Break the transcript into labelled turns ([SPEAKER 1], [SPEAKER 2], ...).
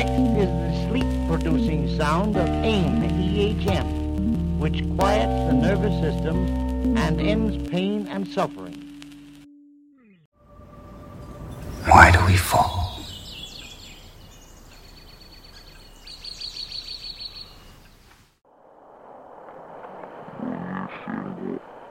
[SPEAKER 1] Next is the sleep-producing sound of AIM, E-H-M, which quiets the nervous system and ends pain and suffering.
[SPEAKER 2] Why do we fall?